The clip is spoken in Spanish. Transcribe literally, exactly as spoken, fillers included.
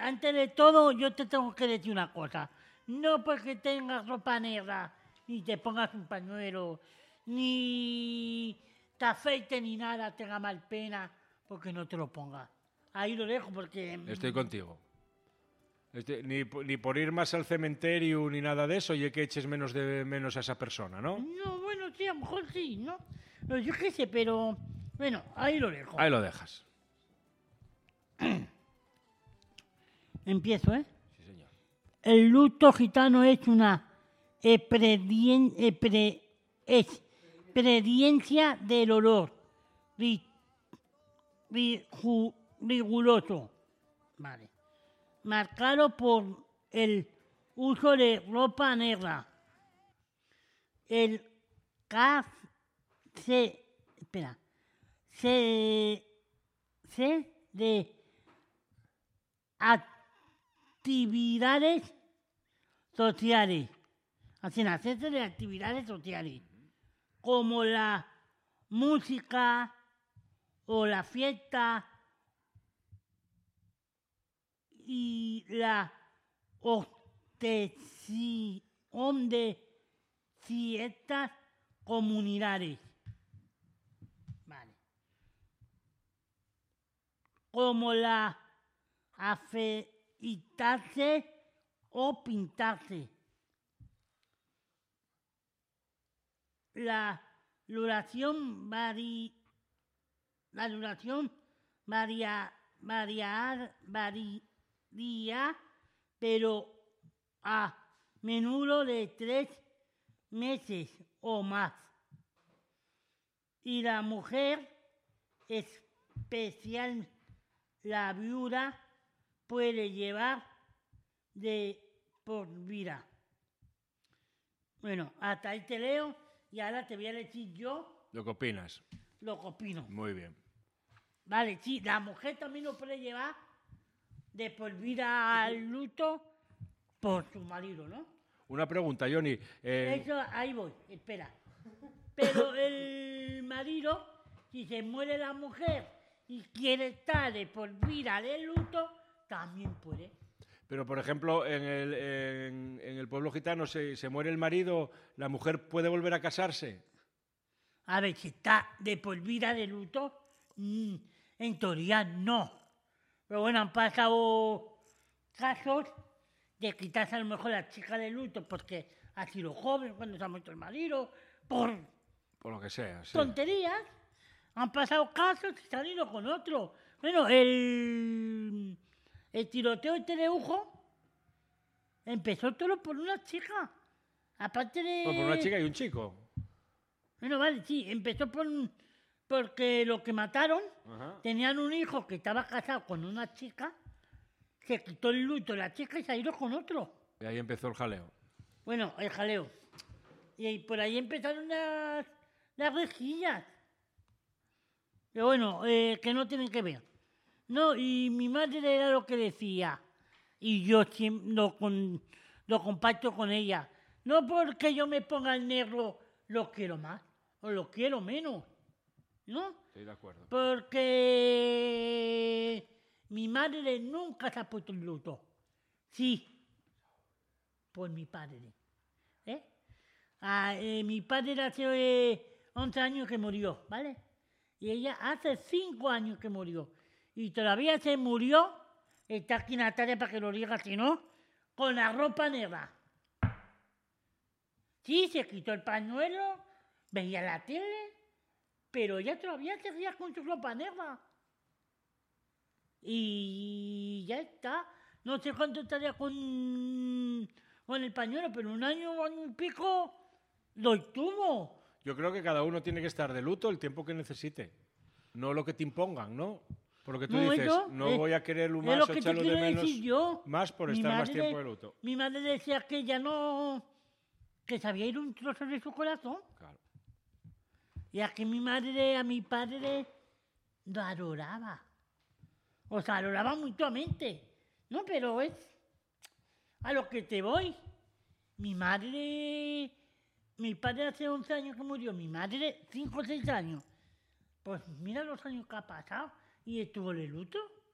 antes de todo, yo te tengo que decir una cosa. No porque tengas ropa negra, ni te pongas un pañuelo, ni te afeites ni nada, tenga mal pena, porque no te lo pongas. Ahí lo dejo porque... Estoy contigo. Este, ni, ni por ir más al cementerio ni nada de eso, y que eches menos de menos a esa persona, ¿no? No, bueno, sí, a lo mejor sí, ¿no? No, yo qué sé, pero... Bueno, ahí lo dejo. Ahí lo dejas. Empiezo, ¿eh? Sí, señor. El luto gitano es una epredien- epre- experiencia del olor ri- ri- ju- riguroso, vale, marcado por el uso de ropa negra. El ca- se, espera, se, se de actividades sociales, hacen hacerse de actividades sociales, como la música o la fiesta y la obtención de ciertas comunidades. Vale. Como la afeitarse o pintarse. La duración vari, la duración varía, varía, varía, pero a menudo de tres meses o más. Y la mujer, especial la viuda, puede llevar de por vida. Bueno, hasta ahí te leo y ahora te voy a decir yo ¿Lo que opinas? lo que opino. Muy bien. Vale, sí, la mujer también lo puede llevar de por vida al luto por su marido, ¿no? Una pregunta, Johnny. Eh, Eso, ahí voy, espera. Pero el marido, si se muere la mujer y quiere estar de por vida de luto, también puede. pero, por ejemplo, en el, en, en el pueblo gitano se, se muere el marido, ¿la mujer puede volver a casarse? A ver, si está de por vida de luto, mm, en teoría no. Pero bueno, han pasado casos de quitarse a lo mejor la chica de luto porque ha sido joven cuando se ha muerto el marido, por Por lo que sea, sí. tonterías. Han pasado casos y se han ido con otro. Bueno, el, el tiroteo este de Ujo empezó todo por una chica. Aparte de... Bueno, por una chica y un chico. Bueno, vale, sí, empezó por, porque los que mataron Ajá. tenían un hijo que estaba casado con una chica, se quitó el luto de la chica y se ha ido con otro. Y ahí empezó el jaleo. Bueno, el jaleo. Y por ahí empezaron las, las rejillas. Pero bueno, eh, que no tienen que ver. No, y mi madre era lo que decía. Y yo siempre lo, con, lo comparto con ella. No porque yo me ponga el negro lo quiero más o lo quiero menos. ¿No? Estoy de acuerdo. Porque mi madre nunca se ha puesto el luto. Sí, por mi padre. ¿Eh? Ah, eh, mi padre hace eh, once años que murió, ¿vale? Y ella hace cinco años que murió. Y todavía se murió, está aquí Natalia para que lo diga, si no, con la ropa negra. Sí, se quitó el pañuelo, veía la tele, pero ella todavía seguía con su ropa negra. Y ya está. No sé cuánto estaría con, con el pañuelo, pero un año, año y pico lo tuvo. Yo creo que cada uno tiene que estar de luto el tiempo que necesite. No lo que te impongan, ¿no? Por lo que tú No, dices, eso, no eh, voy a quererlo es más lo o que te echarlo de quiero menos decir yo. más por Mi estar más madre- tiempo de luto. Mi madre decía que ya no... que se había ido un trozo de su corazón. Claro. Y a que mi madre, a mi padre, lo adoraba. O sea, adoraba mutuamente. No, pero es a lo que te voy. Mi madre... Mi padre hace once años que murió. Mi madre, cinco o seis años. Pues mira los años que ha pasado. Y estuvo de luto.